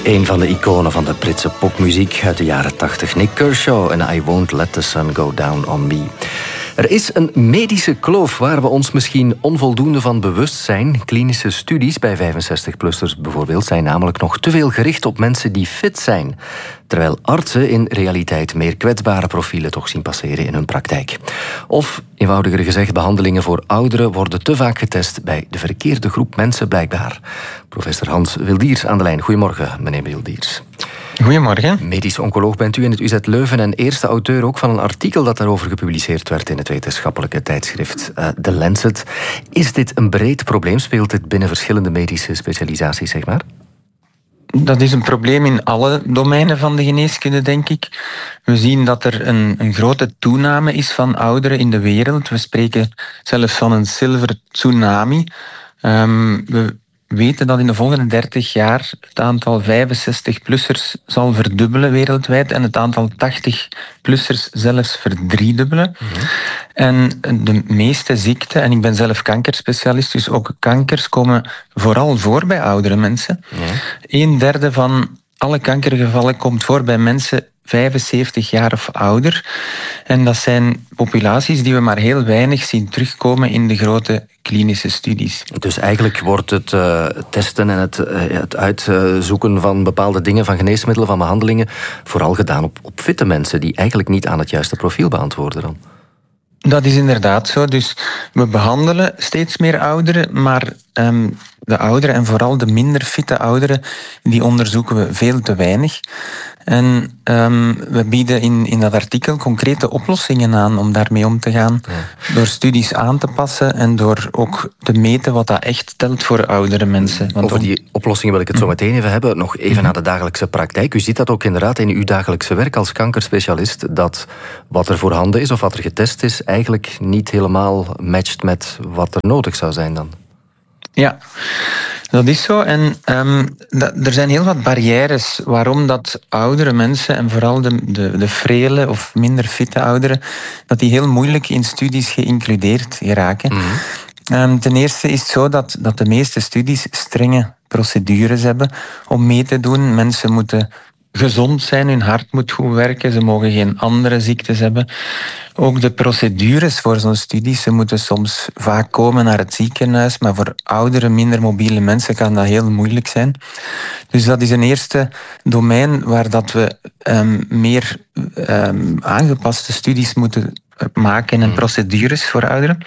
Een van de iconen van de Britse popmuziek uit de jaren 80. Nick Kershaw en I Won't Let the Sun Go Down on Me. Er is een medische kloof waar we ons misschien onvoldoende van bewust zijn. Klinische studies bij 65-plussers bijvoorbeeld zijn namelijk nog te veel gericht op mensen die fit zijn. Terwijl artsen in realiteit meer kwetsbare profielen toch zien passeren in hun praktijk. Of, eenvoudiger gezegd, behandelingen voor ouderen worden te vaak getest bij de verkeerde groep mensen blijkbaar. Professor Hans Wildiers aan de lijn. Goedemorgen, meneer Wildiers. Goedemorgen. Medisch oncoloog bent u in het UZ Leuven en eerste auteur ook van een artikel dat daarover gepubliceerd werd in het wetenschappelijke tijdschrift The Lancet. Is dit een breed probleem? Speelt dit binnen verschillende medische specialisaties, zeg maar? Dat is een probleem in alle domeinen van de geneeskunde, denk ik. We zien dat er een grote toename is van ouderen in de wereld. We spreken zelfs van een silver tsunami. We weten dat in de volgende 30 jaar het aantal 65-plussers zal verdubbelen wereldwijd en het aantal 80-plussers zelfs verdriedubbelen. Mm-hmm. En de meeste ziekten, en ik ben zelf kankerspecialist, dus ook kankers komen vooral voor bij oudere mensen. Ja. 1/3 van alle kankergevallen komt voor bij mensen 75 jaar of ouder. En dat zijn populaties die we maar heel weinig zien terugkomen in de grote klinische studies. Dus eigenlijk wordt het testen en het uitzoeken van bepaalde dingen, van geneesmiddelen, van behandelingen, vooral gedaan op fitte mensen die eigenlijk niet aan het juiste profiel beantwoorden dan? Dat is inderdaad zo. Dus we behandelen steeds meer ouderen, maar de ouderen en vooral de minder fitte ouderen, die onderzoeken we veel te weinig. En we bieden in dat artikel concrete oplossingen aan om daarmee om te gaan. Ja. Door studies aan te passen en door ook te meten wat dat echt telt voor oudere mensen. Want over die oplossingen wil ik het zo meteen even hebben. Nog even naar de dagelijkse praktijk. U ziet dat ook inderdaad in uw dagelijkse werk als kankerspecialist, dat wat er voorhanden is of wat er getest is eigenlijk niet helemaal matcht met wat er nodig zou zijn dan. Ja, dat is zo. En er zijn heel wat barrières waarom dat oudere mensen, en vooral de frele of minder fitte ouderen, dat die heel moeilijk in studies geïncludeerd geraken. Mm-hmm. Ten eerste is het zo dat de meeste studies strenge procedures hebben om mee te doen. Mensen moeten gezond zijn, hun hart moet goed werken, ze mogen geen andere ziektes hebben. Ook de procedures voor zo'n studies, ze moeten soms vaak komen naar het ziekenhuis, maar voor oudere, minder mobiele mensen kan dat heel moeilijk zijn. Dus dat is een eerste domein waar dat we meer aangepaste studies moeten maken en procedures voor ouderen.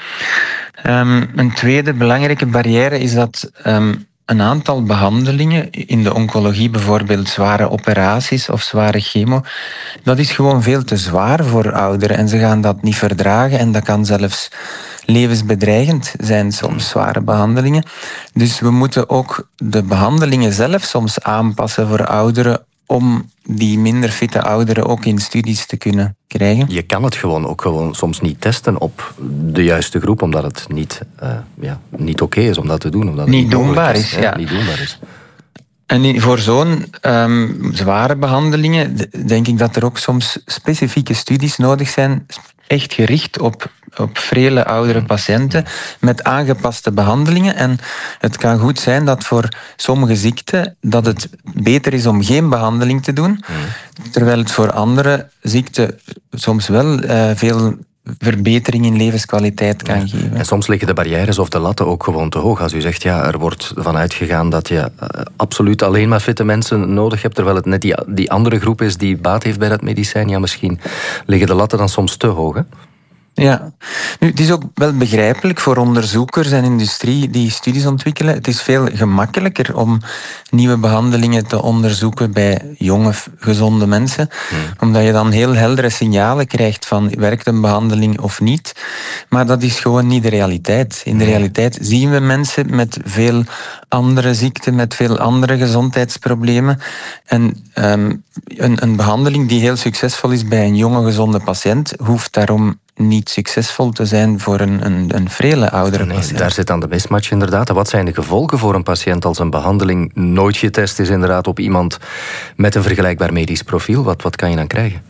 Een tweede belangrijke barrière is dat een aantal behandelingen, in de oncologie bijvoorbeeld zware operaties of zware chemo, dat is gewoon veel te zwaar voor ouderen en ze gaan dat niet verdragen en dat kan zelfs levensbedreigend zijn, soms zware behandelingen. Dus we moeten ook de behandelingen zelf soms aanpassen voor ouderen om die minder fitte ouderen ook in studies te kunnen krijgen. Je kan het gewoon soms niet testen op de juiste groep, omdat het niet oké is om dat te doen. Omdat het niet doenbaar is. Ja. Niet doenbaar is. En voor zo'n zware behandelingen denk ik dat er ook soms specifieke studies nodig zijn, echt gericht op frele oudere patiënten met aangepaste behandelingen. En het kan goed zijn dat voor sommige ziekten dat het beter is om geen behandeling te doen, terwijl het voor andere ziekten soms wel veel verbetering in levenskwaliteit kan geven. En soms liggen de barrières of de latten ook gewoon te hoog. Als u zegt, er wordt van uitgegaan dat je absoluut alleen maar fitte mensen nodig hebt, terwijl het net die andere groep is die baat heeft bij dat medicijn. Ja, misschien liggen de latten dan soms te hoog, hè? Ja, nu, het is ook wel begrijpelijk voor onderzoekers en industrie die studies ontwikkelen. Het is veel gemakkelijker om nieuwe behandelingen te onderzoeken bij jonge, gezonde mensen. Omdat je dan heel heldere signalen krijgt van werkt een behandeling of niet. Maar dat is gewoon niet de realiteit. In de realiteit zien we mensen met veel andere ziekten, met veel andere gezondheidsproblemen. En een behandeling die heel succesvol is bij een jonge, gezonde patiënt hoeft daarom niet succesvol te zijn voor een frele oudere patiënt. Daar zit dan de mismatch inderdaad. En wat zijn de gevolgen voor een patiënt als een behandeling nooit getest is inderdaad op iemand met een vergelijkbaar medisch profiel? Wat kan je dan krijgen?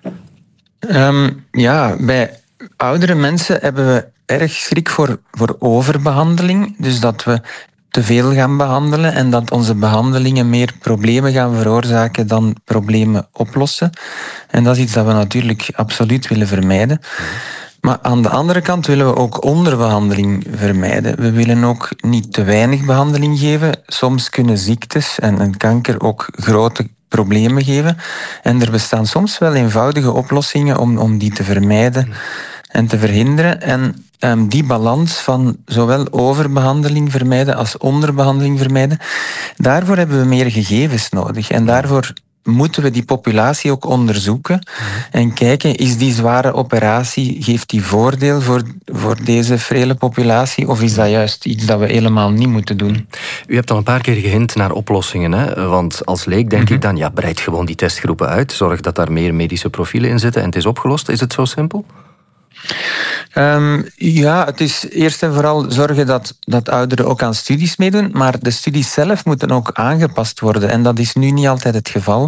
Bij oudere mensen hebben we erg schrik voor overbehandeling. Dus dat we te veel gaan behandelen en dat onze behandelingen meer problemen gaan veroorzaken dan problemen oplossen. En dat is iets dat we natuurlijk absoluut willen vermijden. Maar aan de andere kant willen we ook onderbehandeling vermijden. We willen ook niet te weinig behandeling geven. Soms kunnen ziektes en kanker ook grote problemen geven. En er bestaan soms wel eenvoudige oplossingen om die te vermijden en te verhinderen. En die balans van zowel overbehandeling vermijden als onderbehandeling vermijden, daarvoor hebben we meer gegevens nodig. En daarvoor moeten we die populatie ook onderzoeken en kijken, is die zware operatie, geeft die voordeel voor deze frele populatie, of is dat juist iets dat we helemaal niet moeten doen? U hebt al een paar keer gehint naar oplossingen, hè? Want als leek denk ik dan, breid gewoon die testgroepen uit, zorg dat daar meer medische profielen in zitten en het is opgelost. Is het zo simpel? Het is eerst en vooral zorgen dat ouderen ook aan studies meedoen, maar de studies zelf moeten ook aangepast worden en dat is nu niet altijd het geval.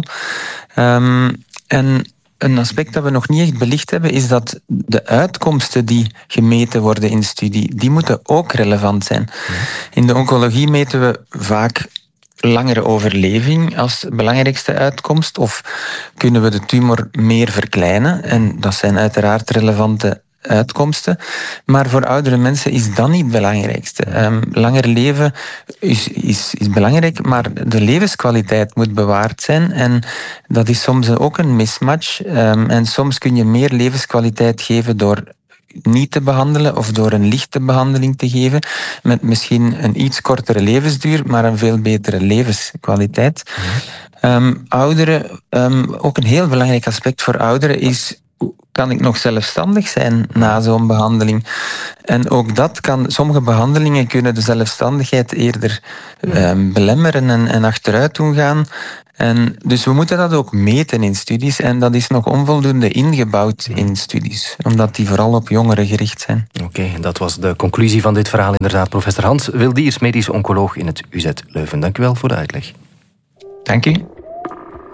En een aspect dat we nog niet echt belicht hebben is dat de uitkomsten die gemeten worden in studie, die moeten ook relevant zijn. In de oncologie meten we vaak langere overleving als belangrijkste uitkomst, of kunnen we de tumor meer verkleinen, en dat zijn uiteraard relevante uitkomsten. Maar voor oudere mensen is dat niet het belangrijkste. Langer leven is belangrijk, maar de levenskwaliteit moet bewaard zijn. En dat is soms ook een mismatch. En soms kun je meer levenskwaliteit geven door niet te behandelen of door een lichte behandeling te geven, met misschien een iets kortere levensduur, maar een veel betere levenskwaliteit. Ouderen, ook een heel belangrijk aspect voor ouderen is, kan ik nog zelfstandig zijn na zo'n behandeling? En ook dat kan, sommige behandelingen kunnen de zelfstandigheid eerder belemmeren en achteruit doen gaan. En dus we moeten dat ook meten in studies en dat is nog onvoldoende ingebouwd in studies, omdat die vooral op jongeren gericht zijn. Oké, dat was de conclusie van dit verhaal inderdaad. Professor Hans Wildiers, medisch oncoloog in het UZ Leuven. Dank u wel voor de uitleg. Dank u.